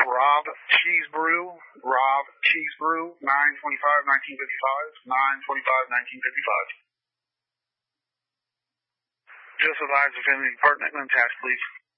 Rob Cheese Brew. Rob Cheese Brew, 9/25/1955. 9/25/1955. Joseph Ives, Family Department, task, please.